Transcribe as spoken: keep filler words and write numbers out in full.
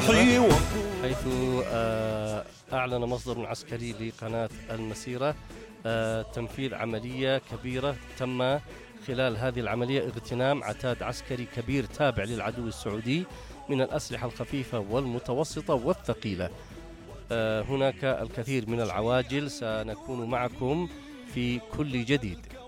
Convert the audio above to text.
حيث آه، أعلن مصدر عسكري لقناة المسيرة آه، تنفيذ عملية كبيرة. تم خلال هذه العملية اغتنام عتاد عسكري كبير تابع للعدو السعودي من الأسلحة الخفيفة والمتوسطة والثقيلة. آه، هناك الكثير من العواجل، سنكون معكم في كل جديد.